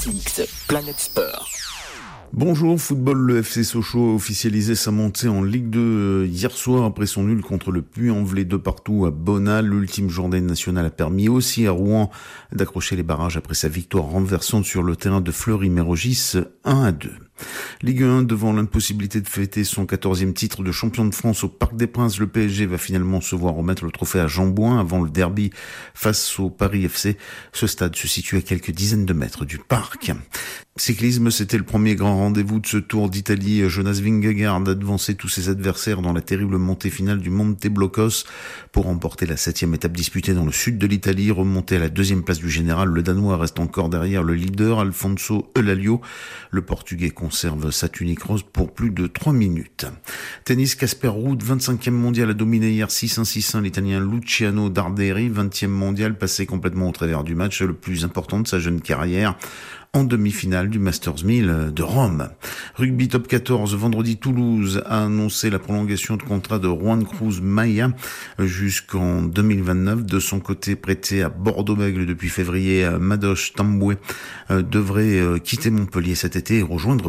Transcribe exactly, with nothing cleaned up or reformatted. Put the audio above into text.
X, Planète Sport. Bonjour, football, le F C Sochaux a officialisé sa montée en Ligue deux hier soir après son nul contre le Puy-en-Velay de partout à Bonal. L'ultime journée nationale a permis aussi à Rouen d'accrocher les barrages après sa victoire renversante sur le terrain de Fleury-Mérogis un à deux. Ligue un, devant l'impossibilité de fêter son quatorzième titre de champion de France au Parc des Princes, le P S G va finalement se voir remettre le trophée à Jean-Bouin avant le derby face au Paris F C. Ce stade se situe à quelques dizaines de mètres du parc. Cyclisme, c'était le premier grand rendez-vous de ce Tour d'Italie. Jonas Vingegaard a devancé tous ses adversaires dans la terrible montée finale du Monte Blocos pour remporter la septième étape disputée dans le sud de l'Italie. Remonté à la deuxième place du général, le Danois reste encore derrière le leader Alfonso Eulalio. Le Portugais conserve sa tunique rose pour plus de trois minutes. Tennis, Casper Ruud, vingt-cinquième mondial, a dominé hier six un six un l'Italien Luciano Darderi, vingtième mondial, passé complètement au travers du match, le plus important de sa jeune carrière, en demi-finale du Masters mille de Rome. Rugby top quatorze, vendredi, Toulouse a annoncé la prolongation de contrat de Juan Cruz Maia jusqu'en deux mille vingt-neuf. De son côté, prêté à Bordeaux-Bègles depuis février, Madosh Tamboué devrait quitter Montpellier cet été et rejoindre